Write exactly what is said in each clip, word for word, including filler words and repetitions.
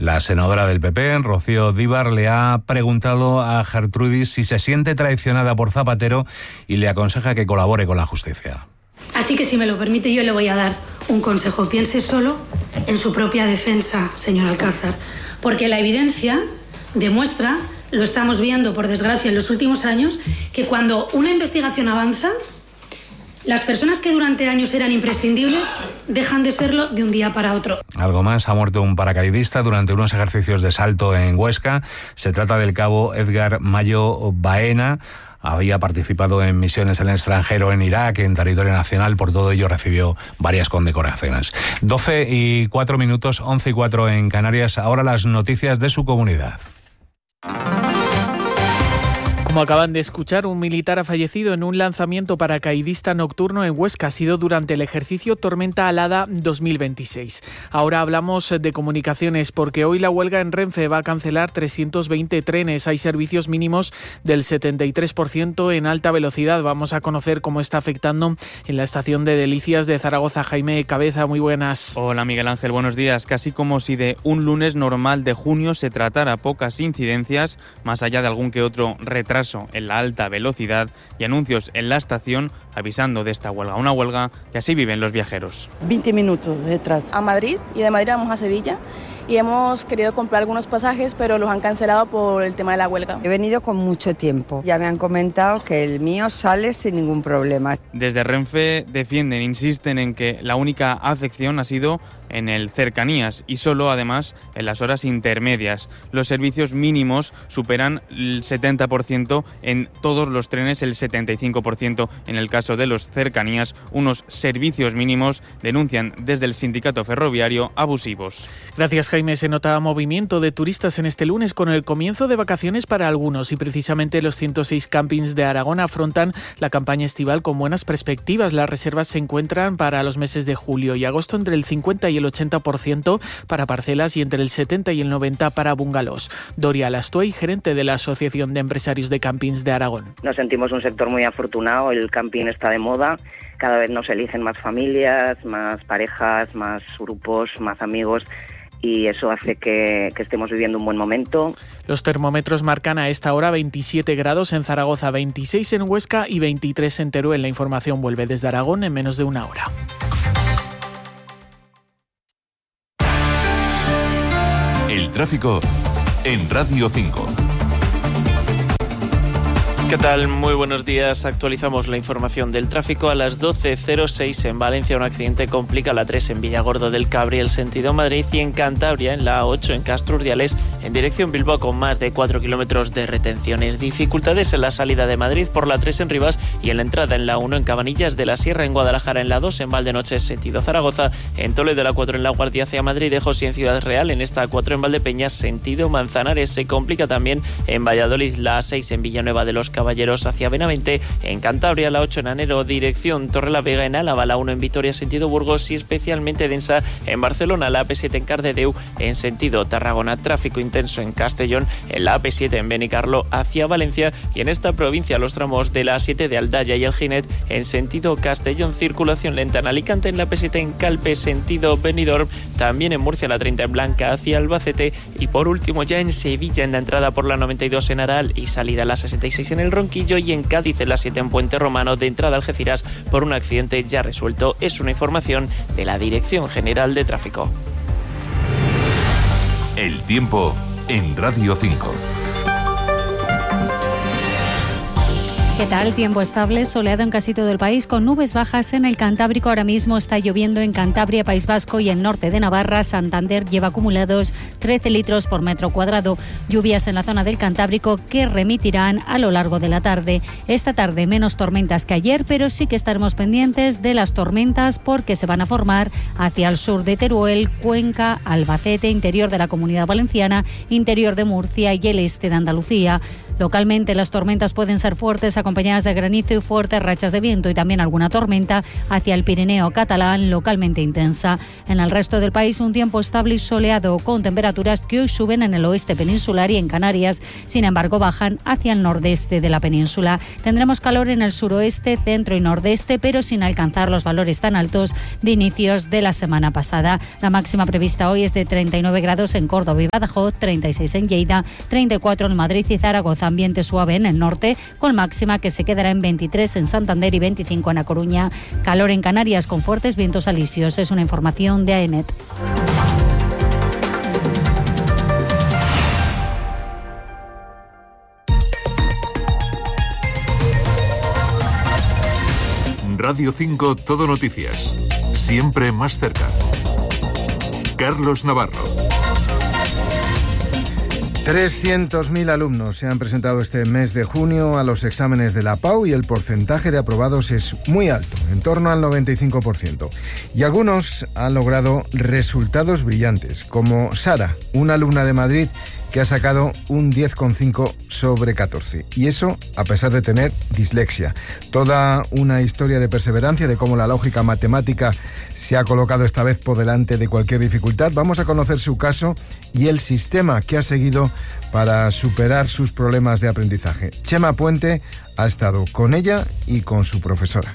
La senadora del P P, Rocío Díbar, le ha preguntado a Gertrudis si se siente traicionada por Zapatero y le aconseja que colabore con la justicia. Así que, si me lo permite, yo le voy a dar un consejo. Piense solo en su propia defensa, señor Alcázar, porque la evidencia demuestra, lo estamos viendo por desgracia en los últimos años, que cuando una investigación avanza, las personas que durante años eran imprescindibles dejan de serlo de un día para otro. Algo más, ha muerto un paracaidista durante unos ejercicios de salto en Huesca. Se trata del cabo Edgar Mayo Baena. Había participado en misiones en el extranjero, en Irak, en territorio nacional. Por todo ello recibió varias condecoraciones. doce y cuatro minutos, once y cuatro en Canarias. Ahora las noticias de su comunidad. Como acaban de escuchar, un militar ha fallecido en un lanzamiento paracaidista nocturno en Huesca. Ha sido durante el ejercicio Tormenta Alada dos mil veintiséis. Ahora hablamos de comunicaciones, porque hoy la huelga en Renfe va a cancelar trescientos veinte trenes. Hay servicios mínimos del setenta y tres por ciento en alta velocidad. Vamos a conocer cómo está afectando en la estación de Delicias de Zaragoza. Jaime Cabeza, muy buenas. Hola Miguel Ángel, buenos días. Casi como si de un lunes normal de junio se tratara. Pocas incidencias, más allá de algún que otro retraso en la alta velocidad y anuncios en la estación avisando de esta huelga. Una huelga que así viven los viajeros. veinte minutos detrás. A Madrid, y de Madrid vamos a Sevilla, y hemos querido comprar algunos pasajes, pero los han cancelado por el tema de la huelga. He venido con mucho tiempo. Ya me han comentado que el mío sale sin ningún problema. Desde Renfe defienden, insisten en que la única afección ha sido en el cercanías y solo, además, en las horas intermedias. Los servicios mínimos superan el setenta por ciento en todos los trenes, el setenta y cinco por ciento en el caso de los cercanías. Unos servicios mínimos, denuncian desde el sindicato ferroviario, abusivos. Gracias, Jaime. Se nota movimiento de turistas en este lunes con el comienzo de vacaciones para algunos, y precisamente los ciento seis campings de Aragón afrontan la campaña estival con buenas perspectivas. Las reservas se encuentran para los meses de julio y agosto entre el cincuenta y el ochenta por ciento para parcelas y entre el setenta y el noventa por ciento para bungalows. Doria Lastuey, gerente de la Asociación de Empresarios de Campings de Aragón. Nos sentimos un sector muy afortunado, el camping está de moda, cada vez nos eligen más familias, más parejas, más grupos, más amigos, y eso hace que, que estemos viviendo un buen momento. Los termómetros marcan a esta hora veintisiete grados en Zaragoza, veintiséis en Huesca y veintitrés en Teruel. La información vuelve desde Aragón en menos de una hora. El tráfico en Radio cinco. ¿Qué tal? Muy buenos días. Actualizamos la información del tráfico. A las doce cero seis en Valencia, un accidente complica la tres en Villargordo del Cabriel, sentido Madrid, y en Cantabria, en la A ocho en Castro Urdiales, en dirección Bilbao, con más de cuatro kilómetros de retenciones. Dificultades en la salida de Madrid por la tres en Rivas y en la entrada en la uno en Cabanillas de la Sierra, en Guadalajara, en la dos en Valdenoches, sentido Zaragoza, en Toledo la cuatro en La Guardia hacia Madrid de José, en Ciudad Real, en esta cuatro en Valdepeñas, sentido Manzanares. Se complica también en Valladolid la seis en Villanueva de los Caballeros hacia Benavente, en Cantabria la ocho en Anero, dirección Torrelavega, en Álava la uno en Vitoria, sentido Burgos, y especialmente densa en Barcelona, la A P siete en Cardedeu, en sentido Tarragona. Tráfico intenso en Castellón, en la A P siete en Benicarlo hacia Valencia, y en esta provincia los tramos de la A siete de Aldaya y el Ginet en sentido Castellón. Circulación lenta en Alicante, en la A P siete en Calpe, sentido Benidorm, también en Murcia la treinta en Blanca hacia Albacete, y por último ya en Sevilla, en la entrada por la noventa y dos en Aral y salida a la sesenta y seis en el Ronquillo, y en Cádiz en la siete en Puente Romano, de entrada a Algeciras por un accidente ya resuelto. Es una información de la Dirección General de Tráfico. El tiempo en Radio cinco. ¿Qué tal? Tiempo estable, soleado en casi todo el país, con nubes bajas en el Cantábrico. Ahora mismo está lloviendo en Cantabria, País Vasco y el norte de Navarra. Santander lleva acumulados trece litros por metro cuadrado. Lluvias en la zona del Cantábrico que remitirán a lo largo de la tarde. Esta tarde menos tormentas que ayer, pero sí que estaremos pendientes de las tormentas porque se van a formar hacia el sur de Teruel, Cuenca, Albacete, interior de la Comunidad Valenciana, interior de Murcia y el este de Andalucía. Localmente las tormentas pueden ser fuertes, acompañadas de granizo y fuertes rachas de viento, y también alguna tormenta hacia el Pirineo catalán, localmente intensa. En el resto del país un tiempo estable y soleado, con temperaturas que hoy suben en el oeste peninsular y en Canarias, sin embargo bajan hacia el nordeste de la península. Tendremos calor en el suroeste, centro y nordeste, pero sin alcanzar los valores tan altos de inicios de la semana pasada. La máxima prevista hoy es de treinta y nueve grados en Córdoba y Badajoz, treinta y seis en Lleida, treinta y cuatro en Madrid y Zaragoza, ambiente suave en el norte, con máxima que se quedará en veintitrés en Santander y veinticinco en A Coruña. Calor en Canarias con fuertes vientos alisios. Es una información de AEMET. Radio cinco Todo Noticias. Siempre más cerca. Carlos Navarro. trescientos mil alumnos se han presentado este mes de junio a los exámenes de la PAU y el porcentaje de aprobados es muy alto, en torno al noventa y cinco por ciento. Y algunos han logrado resultados brillantes, como Sara, una alumna de Madrid que ha sacado un diez coma cinco sobre catorce. Y eso a pesar de tener dislexia. Toda una historia de perseverancia, de cómo la lógica matemática se ha colocado esta vez por delante de cualquier dificultad. Vamos a conocer su caso y el sistema que ha seguido para superar sus problemas de aprendizaje. Chema Puente ha estado con ella y con su profesora.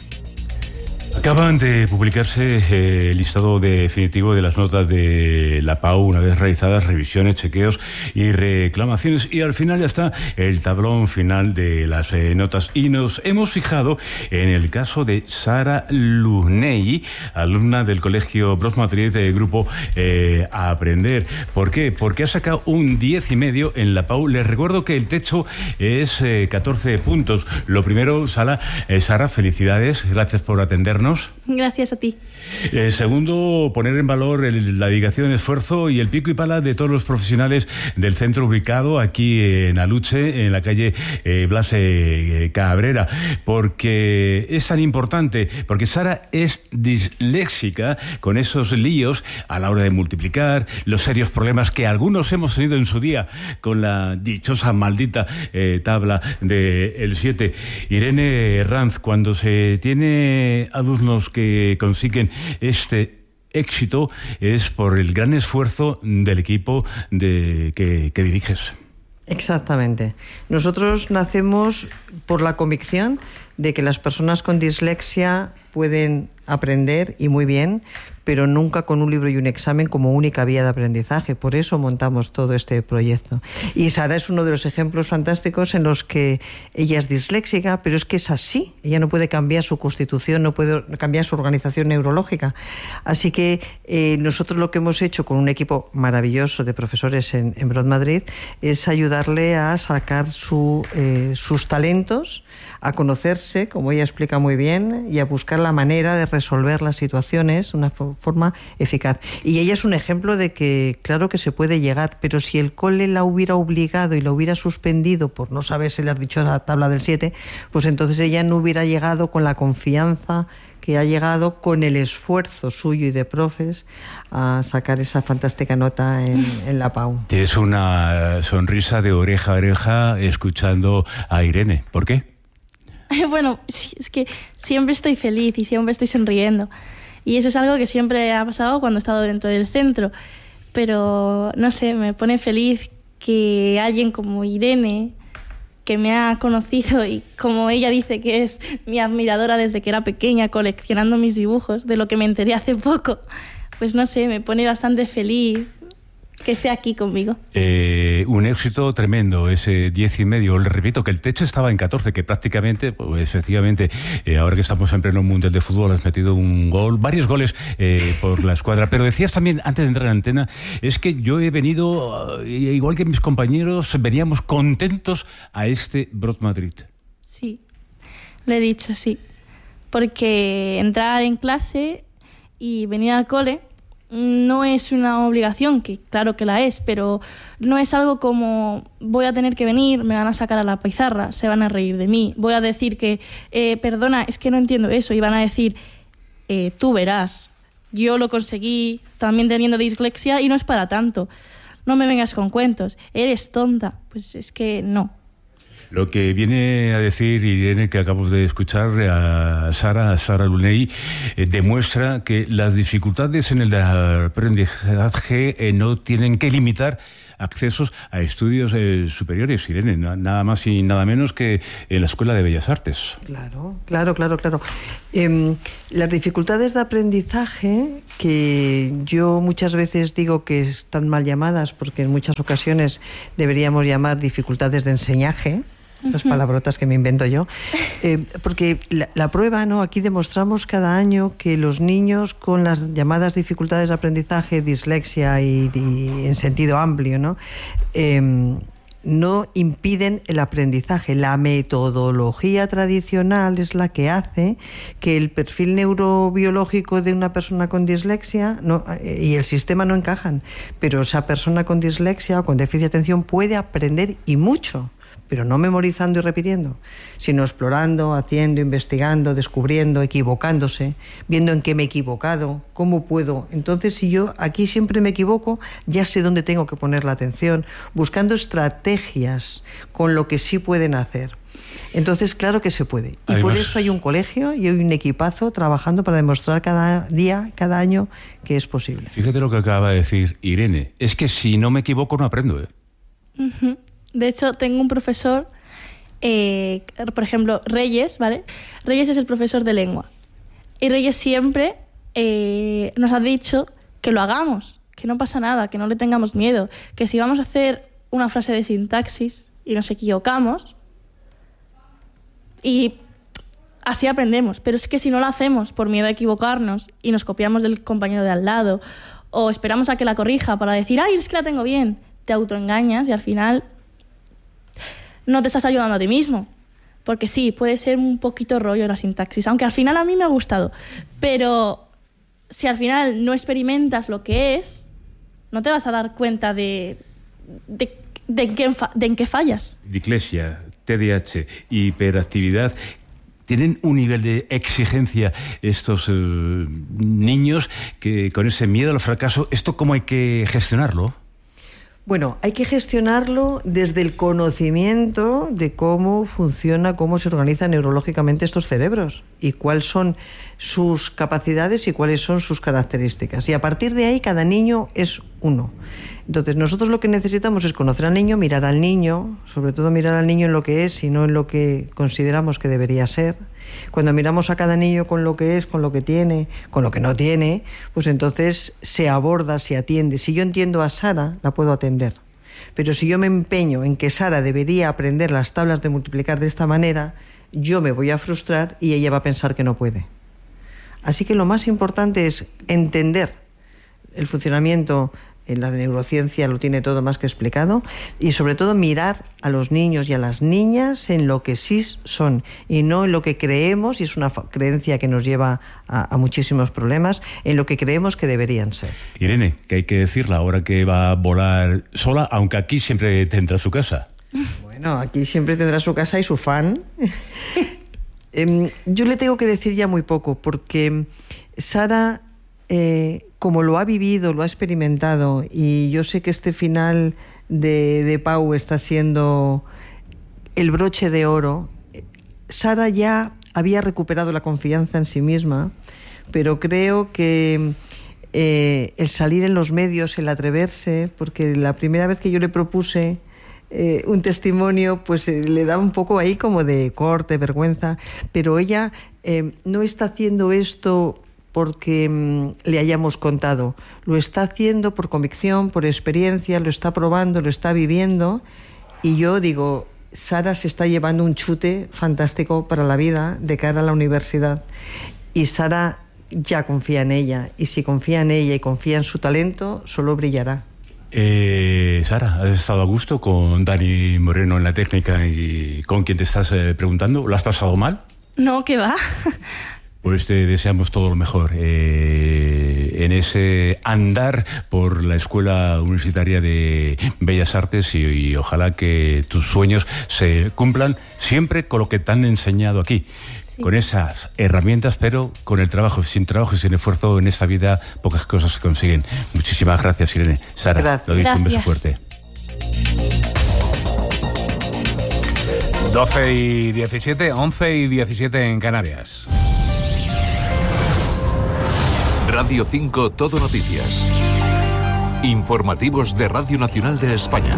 Acaban de publicarse eh, el listado definitivo de las notas de la PAU, una vez realizadas revisiones, chequeos y reclamaciones, y al final ya está el tablón final de las eh, notas, y nos hemos fijado en el caso de Sara Luney, alumna del colegio Bros Madrid de grupo eh, a Aprender. ¿Por qué? Porque ha sacado un diez y medio en la PAU. Les recuerdo que el techo es eh, catorce puntos. Lo primero, Sara, eh, Sara, felicidades, gracias por atendernos. Gracias a ti. Eh, segundo, poner en valor el, la dedicación, el esfuerzo y el pico y pala de todos los profesionales del centro ubicado aquí en Aluche, en la calle eh, Blas eh, Cabrera, porque es tan importante, porque Sara es disléxica, con esos líos a la hora de multiplicar, los serios problemas que algunos hemos tenido en su día con la dichosa, maldita eh, tabla del siete. Irene Ranz, cuando se tiene alumnos que consiguen este éxito, es por el gran esfuerzo del equipo de, que, que diriges. Exactamente. Nosotros nacemos por la convicción de que las personas con dislexia pueden aprender, y muy bien, pero nunca con un libro y un examen como única vía de aprendizaje. Por eso montamos todo este proyecto. Y Sara es uno de los ejemplos fantásticos en los que ella es disléxica, pero es que es así. Ella no puede cambiar su constitución, no puede cambiar su organización neurológica. Así que eh, nosotros lo que hemos hecho con un equipo maravilloso de profesores en, en Bros Madrid es ayudarle a sacar su, eh, sus talentos, a conocerse, como ella explica muy bien, y a buscar la manera de resolver las situaciones de una forma eficaz. Y ella es un ejemplo de que, claro que se puede llegar, pero si el cole la hubiera obligado y la hubiera suspendido por no saber si le has dicho la tabla del siete, pues entonces ella no hubiera llegado con la confianza que ha llegado, con el esfuerzo suyo y de profes, a sacar esa fantástica nota en, en la PAU. Tienes una sonrisa de oreja a oreja escuchando a Irene. ¿Por qué? Bueno, es que siempre estoy feliz y siempre estoy sonriendo. Y eso es algo que siempre ha pasado cuando he estado dentro del centro. Pero, no sé, me pone feliz que alguien como Irene, que me ha conocido y como ella dice que es mi admiradora desde que era pequeña, coleccionando mis dibujos, de lo que me enteré hace poco, pues no sé, me pone bastante feliz que esté aquí conmigo. Eh, un éxito tremendo, ese diez y medio. Le repito que el techo estaba en catorce, que prácticamente, pues efectivamente, eh, ahora que estamos en pleno mundial de fútbol, has metido un gol, varios goles eh, por la escuadra. Pero decías también, antes de entrar en antena, es que yo he venido, eh, igual que mis compañeros, veníamos contentos a este Bros Madrid. Sí, lo he dicho, sí. Porque entrar en clase y venir al cole no es una obligación, que claro que la es, pero no es algo como voy a tener que venir, me van a sacar a la pizarra, se van a reír de mí, voy a decir que, eh, perdona, es que no entiendo eso, y van a decir, eh, tú verás, yo lo conseguí también teniendo dislexia y no es para tanto, no me vengas con cuentos, eres tonta, pues es que no. Lo que viene a decir Irene, que acabamos de escuchar a Sara, a Sara Luney, eh, demuestra que las dificultades en el aprendizaje eh, no tienen que limitar accesos a estudios eh, superiores, Irene, nada más y nada menos que en la Escuela de Bellas Artes. Claro, claro, claro, claro. Eh, las dificultades de aprendizaje, que yo muchas veces digo que están mal llamadas, porque en muchas ocasiones deberíamos llamar dificultades de enseñaje, estas uh-huh. palabrotas que me invento yo, eh, porque la, la prueba, ¿no? Aquí demostramos cada año que los niños con las llamadas dificultades de aprendizaje, dislexia y, y en sentido amplio, ¿no? Eh, no impiden el aprendizaje. La metodología tradicional es la que hace que el perfil neurobiológico de una persona con dislexia no, y el sistema no encajan, pero esa persona con dislexia o con déficit de atención puede aprender y mucho, pero no memorizando y repitiendo, sino explorando, haciendo, investigando, descubriendo, equivocándose, viendo en qué me he equivocado, cómo puedo. Entonces, si yo aquí siempre me equivoco, ya sé dónde tengo que poner la atención, buscando estrategias con lo que sí pueden hacer. Entonces, claro que se puede. Y además, por eso hay un colegio y hay un equipazo trabajando para demostrar cada día, cada año, que es posible. Fíjate lo que acaba de decir Irene. Es que si no me equivoco, no aprendo, ¿eh? Uh-huh. De hecho, tengo un profesor, eh, por ejemplo, Reyes, ¿vale? Reyes es el profesor de lengua. Y Reyes siempre eh, nos ha dicho que lo hagamos, que no pasa nada, que no le tengamos miedo, que si vamos a hacer una frase de sintaxis y nos equivocamos, y así aprendemos. Pero es que si no lo hacemos por miedo a equivocarnos y nos copiamos del compañero de al lado, o esperamos a que la corrija para decir, ¡ay, es que la tengo bien!, te autoengañas y al final no te estás ayudando a ti mismo. Porque sí, puede ser un poquito rollo la sintaxis, aunque al final a mí me ha gustado. Pero si al final no experimentas lo que es, no te vas a dar cuenta de, de, de, en, qué, de en qué fallas. Dislexia, T D A H, hiperactividad. ¿Tienen un nivel de exigencia estos eh, niños que con ese miedo al fracaso, esto cómo hay que gestionarlo? Bueno, hay que gestionarlo desde el conocimiento de cómo funciona, cómo se organizan neurológicamente estos cerebros y cuáles son sus capacidades y cuáles son sus características. Y a partir de ahí cada niño es uno. Entonces nosotros lo que necesitamos es conocer al niño, mirar al niño, sobre todo mirar al niño en lo que es y no en lo que consideramos que debería ser. Cuando miramos a cada niño con lo que es, con lo que tiene, con lo que no tiene, pues entonces se aborda, se atiende. Si yo entiendo a Sara, la puedo atender. Pero si yo me empeño en que Sara debería aprender las tablas de multiplicar de esta manera, yo me voy a frustrar y ella va a pensar que no puede. Así que lo más importante es entender el funcionamiento. En la neurociencia lo tiene todo más que explicado, y sobre todo mirar a los niños y a las niñas en lo que sí son y no en lo que creemos, y es una creencia que nos lleva a, a muchísimos problemas, en lo que creemos que deberían ser. Irene, que hay que decirla ahora que va a volar sola, aunque aquí siempre tendrá su casa. Bueno, aquí siempre tendrá su casa y su fan. eh, yo le tengo que decir ya muy poco, porque Sara... Eh, como lo ha vivido, lo ha experimentado, y yo sé que este final de, de Pau está siendo el broche de oro. Sara ya había recuperado la confianza en sí misma, pero creo que eh, el salir en los medios, el atreverse, porque la primera vez que yo le propuse eh, un testimonio, pues eh, le daba un poco ahí como de corte, vergüenza, pero ella eh, no está haciendo esto porque mmm, le hayamos contado. Lo está haciendo por convicción, por experiencia, lo está probando, lo está viviendo. Y yo digo, Sara se está llevando un chute fantástico para la vida de cara a la universidad. Y Sara ya confía en ella. Y si confía en ella y confía en su talento, solo brillará. Eh, Sara, ¿has estado a gusto con Dani Moreno en la técnica y con quien te estás eh, preguntando? ¿Lo has pasado mal? No, ¿qué va? Pues te deseamos todo lo mejor eh, en ese andar por la Escuela Universitaria de Bellas Artes y, y ojalá que tus sueños se cumplan siempre con lo que te han enseñado aquí. Sí. Con esas herramientas, pero con el trabajo. Sin trabajo y sin esfuerzo en esta vida pocas cosas se consiguen. Muchísimas gracias, Irene. Sara, gracias. Lo dicho, un beso fuerte. doce y diecisiete, once y diecisiete en Canarias. Radio cinco Todo Noticias. Informativos de Radio Nacional de España.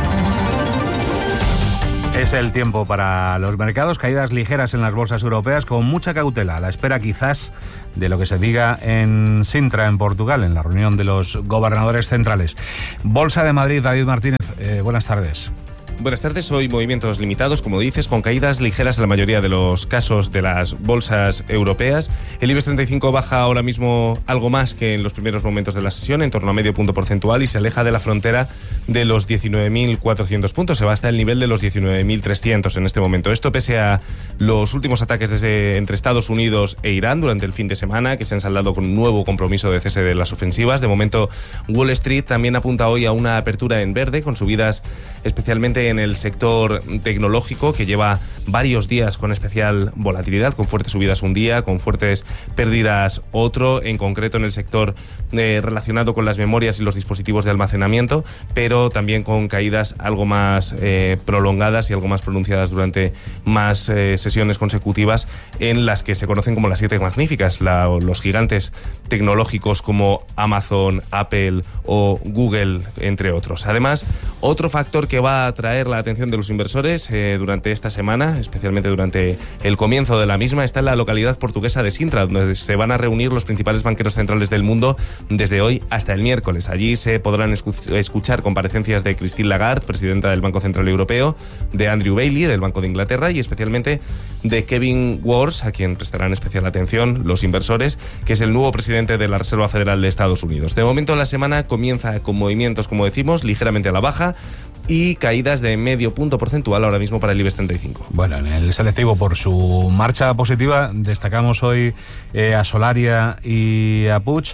Es el tiempo para los mercados, caídas ligeras en las bolsas europeas con mucha cautela, a la espera quizás de lo que se diga en Sintra, en Portugal, en la reunión de los gobernadores centrales. Bolsa de Madrid, David Martínez, eh, buenas tardes. Buenas tardes. Hoy movimientos limitados, como dices, con caídas ligeras en la mayoría de los casos de las bolsas europeas. El IBEX treinta y cinco baja ahora mismo algo más que en los primeros momentos de la sesión, en torno a medio punto porcentual, y se aleja de la frontera de los diecinueve mil cuatrocientos puntos. Se va hasta el nivel de los diecinueve mil trescientos en este momento. Esto pese a los últimos ataques desde entre Estados Unidos e Irán durante el fin de semana, que se han saldado con un nuevo compromiso de cese de las ofensivas. De momento, Wall Street también apunta hoy a una apertura en verde, con subidas especialmente en el sector tecnológico, que lleva varios días con especial volatilidad, con fuertes subidas un día, con fuertes pérdidas otro, en concreto en el sector eh, relacionado con las memorias y los dispositivos de almacenamiento, pero también con caídas algo más eh, prolongadas y algo más pronunciadas durante más eh, sesiones consecutivas, en las que se conocen como las siete magníficas, la, los gigantes tecnológicos como Amazon, Apple o Google, entre otros. Además, otro factor que va a atraer la atención de los inversores eh, durante esta semana, especialmente durante el comienzo de la misma, está en la localidad portuguesa de Sintra, donde se van a reunir los principales banqueros centrales del mundo desde hoy hasta el miércoles. Allí se podrán escuchar comparecencias de Christine Lagarde, presidenta del Banco Central Europeo, de Andrew Bailey, del Banco de Inglaterra, y especialmente de Kevin Warsh, a quien prestarán especial atención los inversores, que es el nuevo presidente de la Reserva Federal de Estados Unidos. De momento, la semana comienza con movimientos, como decimos, ligeramente a la baja, y caídas de medio punto porcentual ahora mismo para el IBEX treinta y cinco. Bueno, en el selectivo, por su marcha positiva, destacamos hoy eh, a Solaria y a Puig,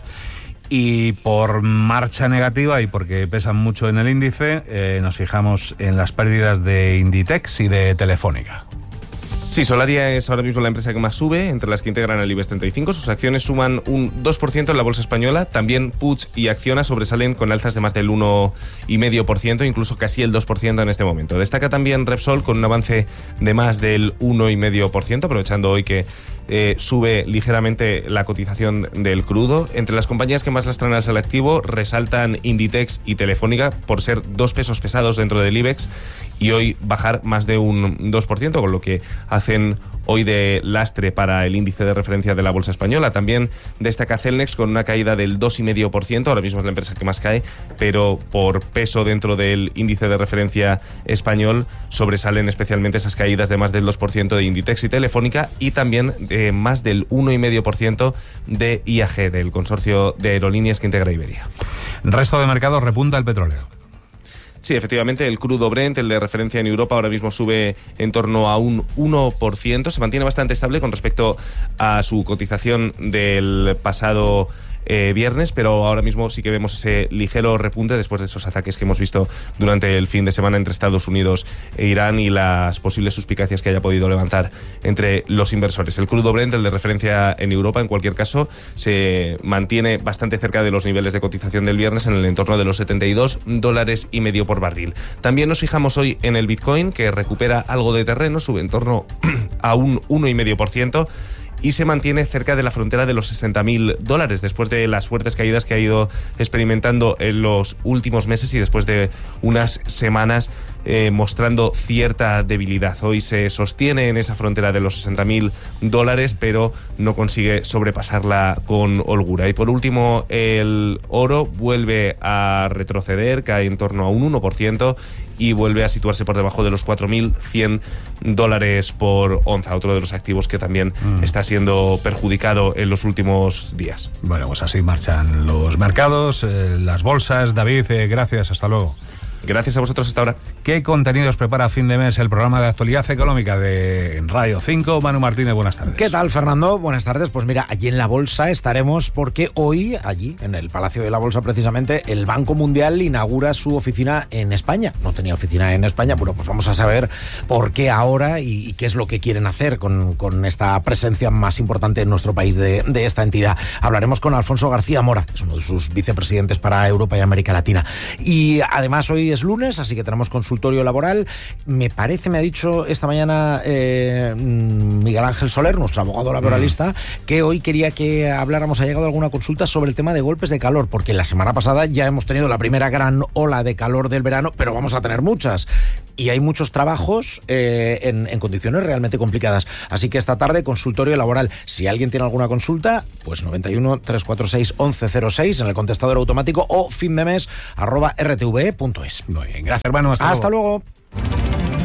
y por marcha negativa y porque pesan mucho en el índice, eh, nos fijamos en las pérdidas de Inditex y de Telefónica. Sí, Solaria es ahora mismo la empresa que más sube entre las que integran el IBEX treinta y cinco. Sus acciones suman un dos por ciento en la bolsa española. También Puig y Acciona sobresalen con alzas de más del uno coma cinco por ciento, incluso casi el dos por ciento en este momento. Destaca también Repsol con un avance de más del uno coma cinco por ciento, aprovechando hoy que eh, sube ligeramente la cotización del crudo. Entre las compañías que más lastran al selectivo resaltan Inditex y Telefónica por ser dos pesos pesados dentro del IBEX y hoy bajar más de un dos por ciento, con lo que hacen hoy de lastre para el índice de referencia de la bolsa española. También destaca Celnex con una caída del dos coma cinco por ciento, ahora mismo es la empresa que más cae, pero por peso dentro del índice de referencia español sobresalen especialmente esas caídas de más del dos por ciento de Inditex y Telefónica, y también de más del uno coma cinco por ciento de I A G, del consorcio de aerolíneas que integra Iberia. Resto de mercados, repunta el petróleo. Sí, efectivamente, el crudo Brent, el de referencia en Europa, ahora mismo sube en torno a un uno por ciento. Se mantiene bastante estable con respecto a su cotización del pasado Eh, viernes, pero ahora mismo sí que vemos ese ligero repunte después de esos ataques que hemos visto durante el fin de semana entre Estados Unidos e Irán y las posibles suspicacias que haya podido levantar entre los inversores. El crudo Brent, el de referencia en Europa, en cualquier caso, se mantiene bastante cerca de los niveles de cotización del viernes, en el entorno de los setenta y dos dólares y medio por barril. También nos fijamos hoy en el Bitcoin, que recupera algo de terreno, sube en torno a un uno coma cinco por ciento, y se mantiene cerca de la frontera de los sesenta mil dólares después de las fuertes caídas que ha ido experimentando en los últimos meses y después de unas semanas eh, mostrando cierta debilidad. Hoy se sostiene en esa frontera de los sesenta mil dólares, pero no consigue sobrepasarla con holgura. Y por último, el oro vuelve a retroceder, cae en torno a un uno por ciento y vuelve a situarse por debajo de los cuatro mil cien dólares por onza, otro de los activos que también mm. está siendo perjudicado en los últimos días. Bueno, pues así marchan los mercados, eh, las bolsas. David, eh, gracias, hasta luego. Gracias a vosotros, hasta ahora. ¿Qué contenidos prepara a fin de mes el programa de actualidad económica de Radio cinco? Manu Martínez, buenas tardes. ¿Qué tal, Fernando? Buenas tardes. Pues mira, allí en la Bolsa estaremos porque hoy, allí, en el Palacio de la Bolsa precisamente, el Banco Mundial inaugura su oficina en España. No tenía oficina en España, bueno, pues vamos a saber por qué ahora y, y qué es lo que quieren hacer con, con esta presencia más importante en nuestro país de, de esta entidad. Hablaremos con Alfonso García Mora, es uno de sus vicepresidentes para Europa y América Latina. Y además hoy es lunes, así que tenemos consultorio laboral. Me parece, me ha dicho esta mañana eh, Miguel Ángel Soler, nuestro abogado laboralista, mm. que hoy quería que habláramos, ha llegado alguna consulta sobre el tema de golpes de calor, porque la semana pasada ya hemos tenido la primera gran ola de calor del verano, pero vamos a tener muchas. Y hay muchos trabajos eh, en, en condiciones realmente complicadas. Así que esta tarde, consultorio laboral. Si alguien tiene alguna consulta, pues noventa y uno, trescientos cuarenta y seis, once cero seis en el contestador automático o findemes arroba r t v punto es. Muy bien, gracias, hermano. Hasta, Hasta luego. luego.